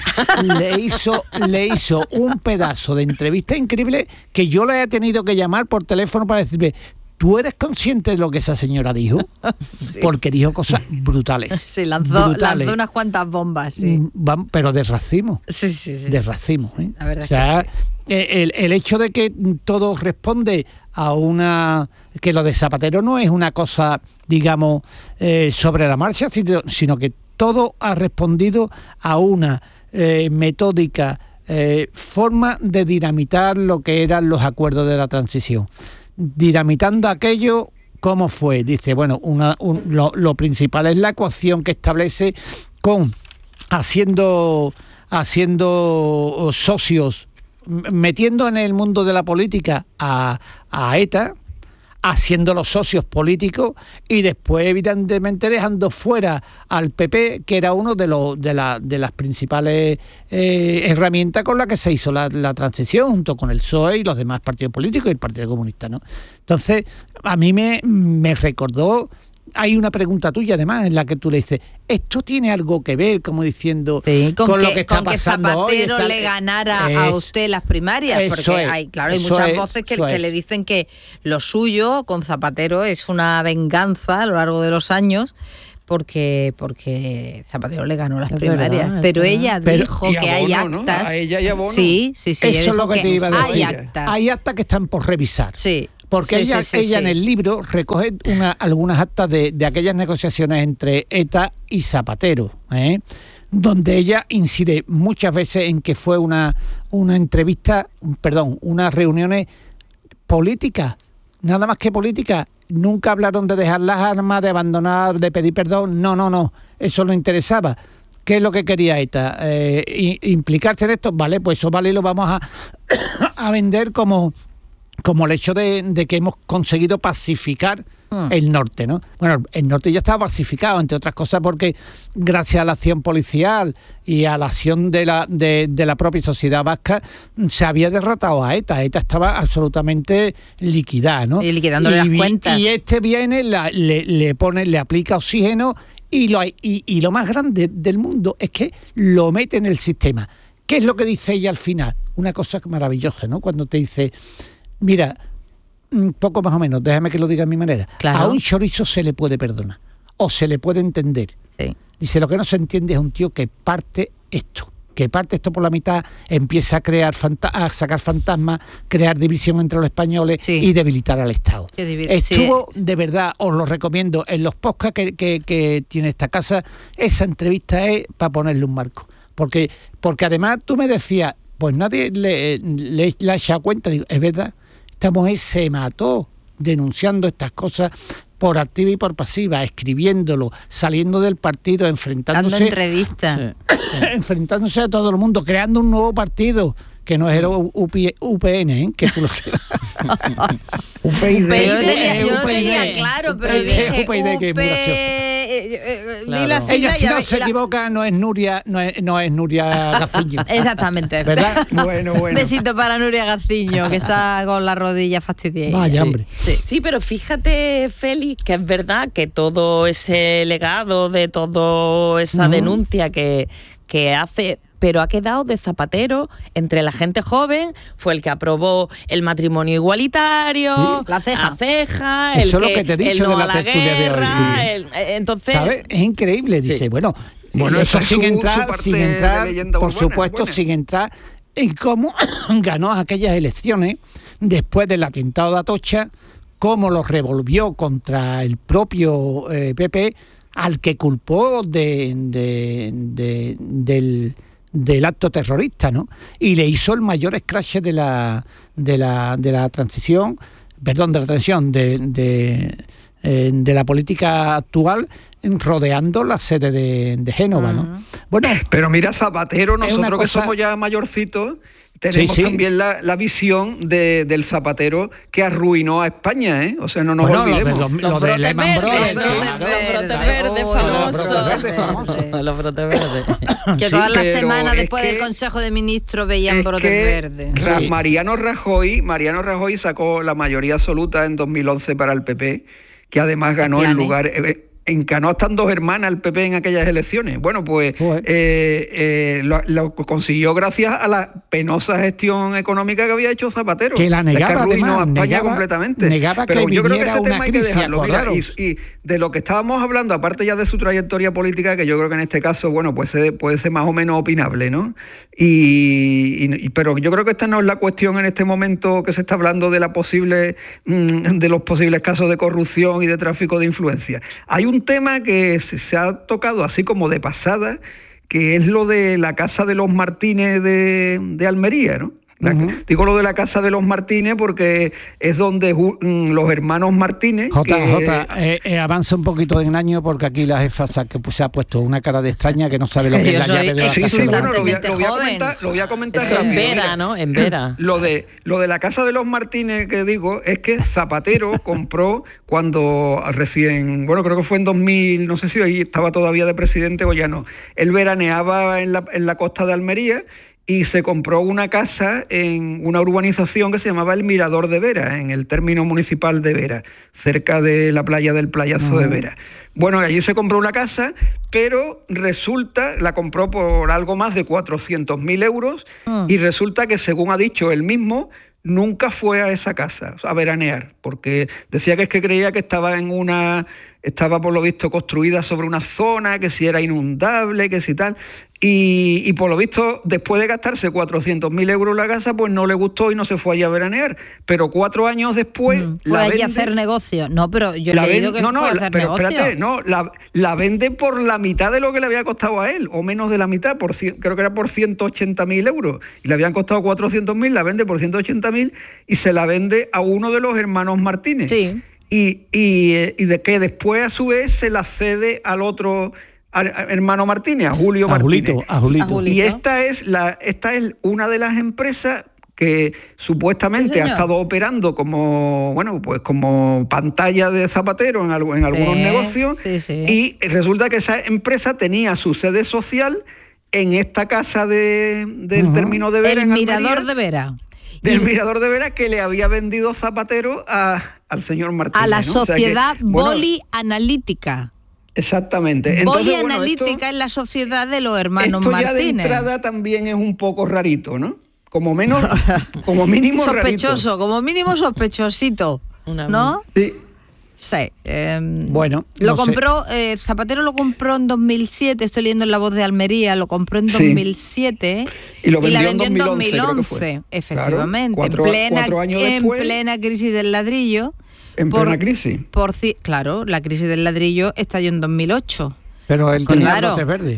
le hizo un pedazo de entrevista increíble que yo le he tenido que llamar por teléfono para decirle: ¿Tú eres consciente de lo que esa señora dijo? Sí. Porque dijo cosas brutales. Sí, lanzó unas cuantas bombas, sí. Pero de racismo. Sí. De racismo, ¿eh? La verdad, o sea, que sí. El hecho de que todo responde a una... Que lo de Zapatero no es una cosa, digamos, sobre la marcha, sino que todo ha respondido a una metódica forma de dinamitar lo que eran los acuerdos de la transición. Dinamitando aquello, ¿cómo fue? Dice, bueno, lo principal es la ecuación que establece haciendo socios, metiendo en el mundo de la política a ETA, haciéndolos socios políticos y después evidentemente dejando fuera al PP, que era uno de las principales herramientas con la que se hizo la transición, junto con el PSOE y los demás partidos políticos y el Partido Comunista, ¿no? Entonces, a mí me recordó. Hay una pregunta tuya, además, en la que tú le dices, ¿esto tiene algo que ver, como diciendo, con lo que está pasando hoy? Con que Zapatero le ganara a usted las primarias, porque hay muchas voces que le dicen que lo suyo con Zapatero es una venganza a lo largo de los años, porque Zapatero le ganó las primarias, verdad, pero ella dijo que hay actas. ¿no? A ella y a Bono. Sí. Eso es lo que te iba a decir. Hay actas que están por revisar. Sí. Porque ella en el libro recoge algunas actas de aquellas negociaciones entre ETA y Zapatero, donde ella incide muchas veces en que fue unas reuniones políticas, nada más que políticas. Nunca hablaron de dejar las armas, de abandonar, de pedir perdón. No, eso no interesaba. ¿Qué es lo que quería ETA? ¿Implicarse en esto? Vale, pues eso vale, y lo vamos a vender como el hecho de que hemos conseguido pacificar el norte, ¿no? Bueno, el norte ya estaba pacificado, entre otras cosas porque gracias a la acción policial y a la acción de la propia sociedad vasca se había derrotado a ETA. ETA estaba absolutamente liquidada, ¿no? Y liquidándole las cuentas. Y este viene, le aplica oxígeno y lo más grande del mundo es que lo mete en el sistema. ¿Qué es lo que dice ella al final? Una cosa maravillosa, ¿no? Cuando te dice... Mira, poco más o menos, déjame que lo diga a mi manera. Claro. A un chorizo se le puede perdonar o se le puede entender. Sí. Dice, lo que no se entiende es un tío que parte esto por la mitad, empieza a sacar fantasmas, crear división entre los españoles y debilitar al Estado. Estuvo, de verdad, os lo recomiendo, en los podcasts que tiene esta casa, esa entrevista es para ponerle un marco. Porque además tú me decías, pues nadie le ha echado cuenta, digo, es verdad. Esta mujer se mató denunciando estas cosas por activa y por pasiva, escribiéndolo, saliendo del partido, enfrentándose... Dando entrevistas. Enfrentándose a todo el mundo, creando un nuevo partido, que no era UPN, que tú lo sabes. UPyD. Yo lo tenía claro, pero dije UPyD, que es muy gracioso. Ella, si no se equivoca, no es Nuria Gaciño. Exactamente. ¿Verdad? Bueno. Besito para Nuria Gaciño, que está con la rodilla fastidiada. Vaya, hombre. Sí, pero fíjate, Félix, que es verdad que todo ese legado de toda esa denuncia que hace... pero ha quedado de Zapatero entre la gente joven, fue el que aprobó el matrimonio igualitario, la ceja, eso es lo que te he dicho de la tertulia de hoy. Entonces, ¿sabes? Es increíble, dice, bueno, eso sin entrar, por supuesto, sin entrar en cómo ganó aquellas elecciones después del atentado de Atocha, cómo lo revolvió contra el propio PP, al que culpó del acto terrorista, ¿no? Y le hizo el mayor escrache de la transición, de la política actual, rodeando la sede de Génova, ¿no? Bueno, pero mira, Zapatero, nosotros que somos ya mayorcitos, tenemos también la visión del Zapatero que arruinó a España, ¿eh? O sea, no nos olvidemos. Lo de Lehman Brothers. Los brotes verdes. Que todas las semanas después del Consejo de Ministros veían brotes verdes. Mariano Rajoy sacó la mayoría absoluta en 2011 para el PP, que además ganó el lugar... en Canoa están 2 hermanas el PP en aquellas elecciones. Bueno, pues lo consiguió gracias a la penosa gestión económica que había hecho Zapatero. Que la negaba, que arruinó además, a España completamente. Negaba pero que yo creo que viniera ese tema una hay que crisis. dejarlo. Mira, y de lo que estábamos hablando, aparte ya de su trayectoria política, que yo creo que en este caso, bueno, pues puede ser más o menos opinable, ¿no? Pero yo creo que esta no es la cuestión en este momento que se está hablando de de los posibles casos de corrupción y de tráfico de influencia. Hay un tema que se ha tocado así como de pasada, que es lo de la casa de los Martínez de Almería, ¿no? Digo lo de la casa de los Martínez porque es donde los hermanos Martínez... avanza un poquito en año porque aquí la jefa se ha puesto una cara de extraña que no sabe lo que es la llave de la casa. Bueno, lo voy a comentar eso rápido. En Vera, ¿no? En Vera. Lo de la casa de los Martínez que digo es que Zapatero compró cuando recién, bueno, creo que fue en 2000, no sé si ahí estaba todavía de presidente o ya no. Él veraneaba en la costa de Almería y se compró una casa en una urbanización que se llamaba El Mirador de Vera, en el término municipal de Vera, cerca de la playa del Playazo de Vera. Bueno, allí se compró una casa, pero la compró por algo más de 400.000 euros y resulta que, según ha dicho él mismo, nunca fue a esa casa a veranear, porque decía que creía que estaba por lo visto construida sobre una zona, que si era inundable, que si tal... Y por lo visto, después de gastarse 400.000 euros la casa, pues no le gustó y no se fue allí a veranear. Pero 4 años después... fue allí a hacer negocio. No, pero yo le he leído que fue a hacer negocio. Espérate, la vende por la mitad de lo que le había costado a él, o menos de la mitad, creo que era por 180.000 euros. Y le habían costado 400.000, la vende por 180.000 y se la vende a uno de los hermanos Martínez. Sí. Y de que después, a su vez, se la cede al otro... hermano Martínez, a Julio Martínez. A Julito. Y esta es una de las empresas que supuestamente ha estado operando como pantalla de Zapatero en algunos negocios. Sí. Y resulta que esa empresa tenía su sede social en esta casa del término de Vera. El Mirador de Vera. Del Mirador de Vera, que le había vendido Zapatero al señor Martínez. A la sociedad Boli Analítica. Exactamente. Boli Analítica es la sociedad de los hermanos Martínez. Esto ya de entrada también es un poco rarito, ¿no? Como mínimo sospechoso, rarito. como mínimo sospechosito, ¿no? Sí. Sí. Bueno, lo compró, Zapatero lo compró en 2007, estoy leyendo en La Voz de Almería, lo compró en 2007 y la vendió en 2011, efectivamente, claro, en plena crisis del ladrillo. En plena crisis. Claro, la crisis del ladrillo estalló en 2008. Pero él tenía brotes verdes.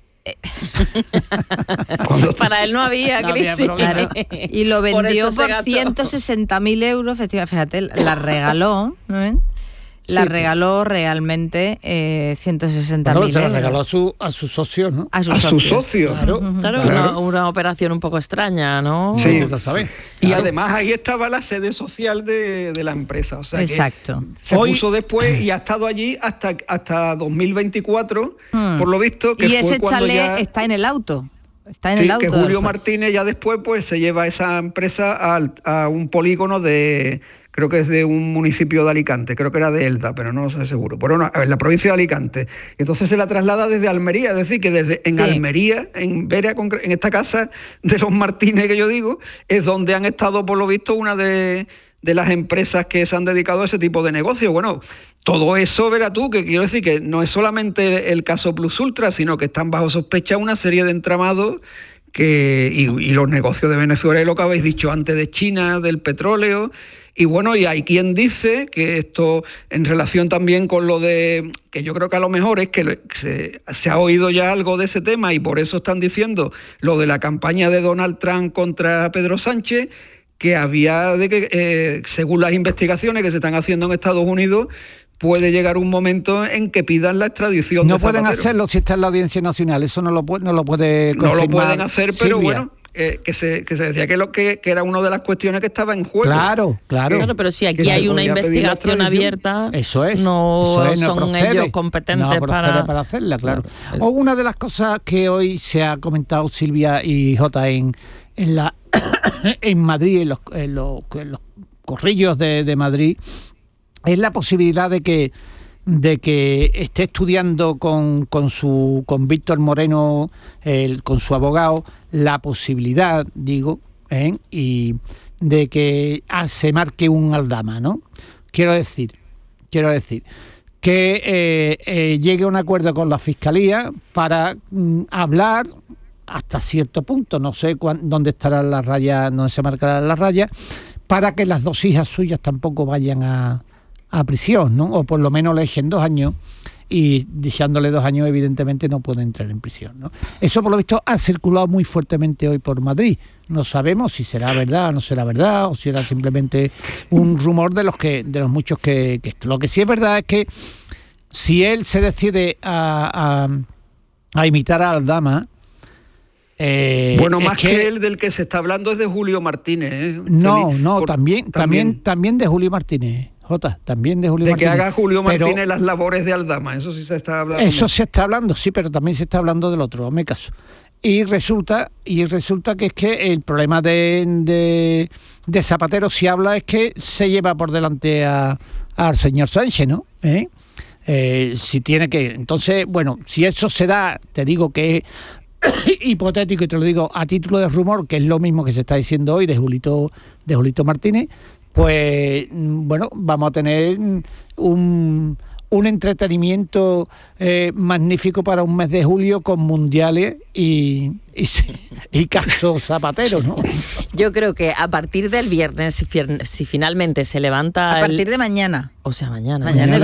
Para él no había crisis. Claro. Y lo vendió por 160.000 euros. Fíjate, la regaló, ¿no? La regaló realmente 160.000 euros. Se la regaló a su socio, ¿no? A su socio. Claro. Una operación un poco extraña, ¿no? Sí. ¿Sabes? Y además ahí estaba la sede social de la empresa. O sea, exacto. Que se puso después y ha estado allí hasta 2024, por lo visto. Y ese chalet está en el auto. Está en el auto. Que Julio Martínez ya después pues se lleva esa empresa a un polígono creo que es de un municipio de Alicante, creo que era de Elda, pero no sé seguro. Pero no, en la provincia de Alicante. Entonces se la traslada desde Almería, es decir, que en Almería, en Vera, en esta casa de los Martínez que yo digo, es donde han estado, por lo visto, una de las empresas que se han dedicado a ese tipo de negocio. Bueno, todo eso, verás tú, que quiero decir que no es solamente el caso Plus Ultra, sino que están bajo sospecha una serie de entramados y los negocios de Venezuela, lo que habéis dicho antes, de China, del petróleo. Y bueno, y hay quien dice que esto, en relación también con lo de, que yo creo que a lo mejor es que se ha oído ya algo de ese tema y por eso están diciendo lo de la campaña de Donald Trump contra Pedro Sánchez, que había según las investigaciones que se están haciendo en Estados Unidos, puede llegar un momento en que pidan la extradición. No pueden hacerlo si está en la Audiencia Nacional, eso no lo puede confirmar. No lo pueden hacer, pero Silvia. Bueno... Que se decía que era una de las cuestiones que estaba en juego. Claro. Pero si aquí hay una investigación abierta, eso es, no son procede, ellos competentes para hacerla, claro. O una de las cosas que hoy se ha comentado Silvia y Jota en Madrid, en los corrillos de Madrid, es la posibilidad de que de que esté estudiando con Víctor Moreno, con su abogado, la posibilidad, y de que se marque un Aldama, ¿no? Quiero decir que llegue a un acuerdo con la Fiscalía para hablar hasta cierto punto, no sé dónde estarán las rayas, dónde se marcarán las rayas, para que las dos hijas suyas tampoco vayan a prisión, ¿no? O por lo menos le echen 2 años, y dejándole 2 años evidentemente no puede entrar en prisión, ¿no? Eso por lo visto ha circulado muy fuertemente hoy por Madrid. No sabemos si será verdad o no será verdad, o si era simplemente un rumor de los muchos que lo que sí es verdad es que si él se decide a imitar a Aldama, bueno, más que él, del que se está hablando es de Julio Martínez, ¿eh? También de Julio Martínez. También de Julio Martínez. De que haga Julio Martínez las labores de Aldama, eso sí se está hablando. Eso se está hablando, sí, pero también se está hablando del otro, hazme caso. Y resulta que es que el problema de Zapatero, si habla, es que se lleva por delante al señor Sánchez, ¿no? Si tiene que... Entonces, bueno, si eso se da, te digo que es hipotético, y te lo digo a título de rumor, que es lo mismo que se está diciendo hoy de Julito Martínez, pues bueno, vamos a tener un entretenimiento magnífico para un mes de julio, con mundiales y caso Zapatero, ¿no? Yo creo que a partir del viernes, si finalmente se levanta... A partir de mañana. O sea, mañana. Mañana